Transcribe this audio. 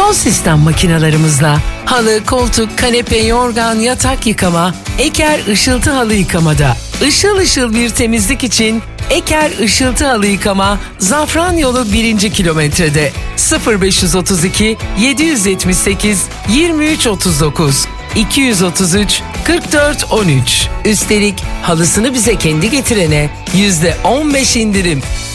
Son sistem makinalarımızla halı, koltuk, kanepe, yorgan, yatak yıkama, Eker Işıltı Halı Yıkamada. Işıl ışıl bir temizlik için Eker Işıltı Halı Yıkama, Zafran Yolu 1. kilometrede. 0532 778 2339 233 44 13. Üstelik halısını bize kendi getirene %15 indirim.